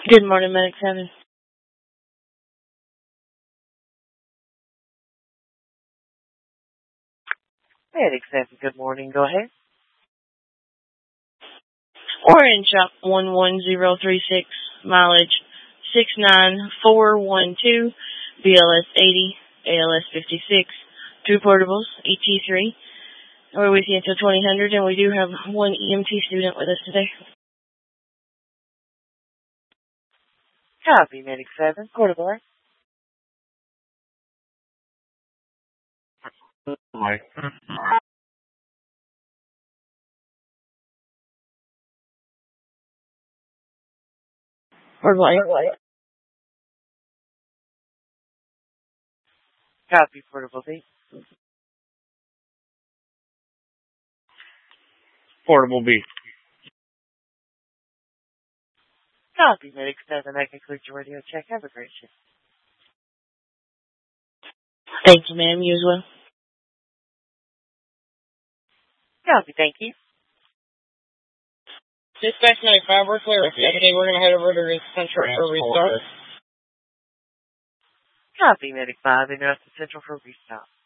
Good morning, Medic 7. Medic 7, good morning. Go ahead. Orange up 11036, mileage 69412, BLS 80, ALS 56, 2 portables, ET3. We're with you until 2000, and we do have one EMT student with us today. Copy, Medic 7. Portable. Mike. Portable. Copy, Portable B. Portable B. Copy, Medic 7. I conclude your radio check. Have a great shift. Thank you, ma'am. You as well. Copy, thank you. Dispatch 95, we're clear. Okay, we're going to head over to Central for restart. Copy, Medic 5. Interrupted Central for restart.